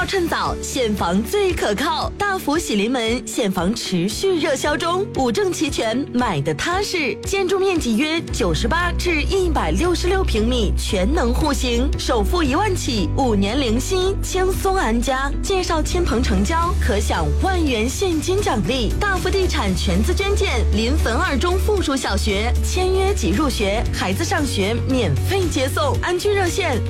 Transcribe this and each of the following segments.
趁早，现房最可靠。大福喜临门，现房持续热销中，五证齐全，买的踏实。建筑面积约98至166平米，全能户型，首付1万起，5年零息，轻松安家。介绍亲朋成交，可享10000元现金奖励。大福地产全资捐建临汾2中附属小学，签约即入学，孩子上学免费接送。安居热线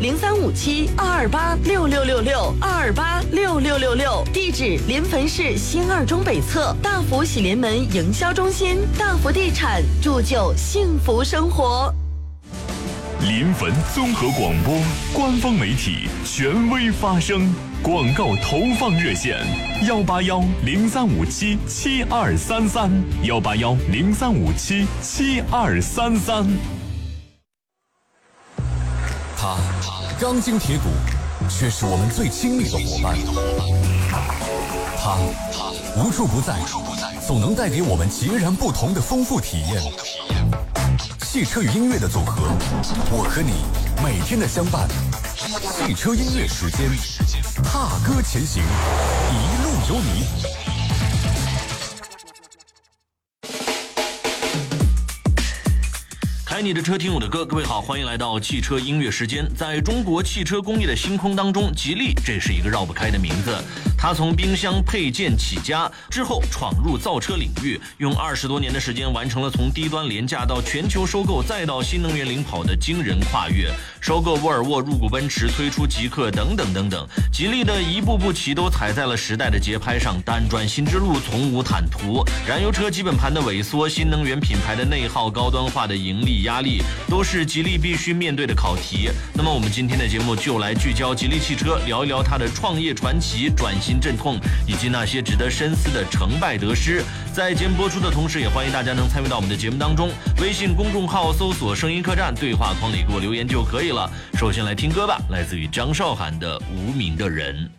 0357-228-6666，228-6666。地址临汾市新2中北侧，大福喜临门营销中心。大福地产，铸就幸福生活。 临汾综合广播官方媒体，权威发声。广告投放热线：181-0357-7233，181-0357-7233。 他钢筋铁骨，却是我们最亲密的伙伴。他无处不在，总能带给我们截然不同的丰富体验。汽车与音乐的组合，我和你每天的相伴。汽车音乐时间，踏歌前行，一路有你。 开你的车，听我的歌。各位好，欢迎来到汽车音乐时间。在中国汽车工业的星空当中，吉利这是一个绕不开的名字。它从冰箱配件起家，之后闯入造车领域，用20多年的时间完成了从低端廉价到全球收购，再到新能源领跑的惊人跨越。收购沃尔沃，入股奔驰，推出极氪等等等等，吉利的一步步棋都踩在了时代的节拍上，但转型之路从无坦途。燃油车基本盘的萎缩，新能源品牌的内耗，高端化的盈利压力，都是吉利必须面对的考题。那么我们今天的节目就来聚焦吉利汽车，聊一聊它的创业传奇、转型阵痛，以及那些值得深思的成败得失。在节目播出的同时，也欢迎大家能参与到我们的节目当中，微信公众号搜索声音客栈，对话框里给我留言就可以了。首先来听歌吧，来自于张韶涵的《无名的人》。